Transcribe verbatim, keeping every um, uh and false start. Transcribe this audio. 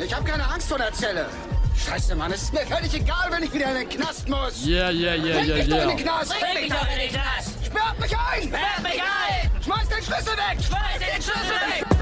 Ich habe keine Angst vor der Zelle. Scheiße, Mann, es ist mir völlig egal, wenn ich wieder in den Knast muss. Yeah, yeah, yeah, Bringt yeah, mich doch in yeah. den Knast. Bring mich doch in den Knast! Sperrt mich ein. Sperrt mich ein! Schmeiß den Schlüssel weg. Schmeiß den Schlüssel weg!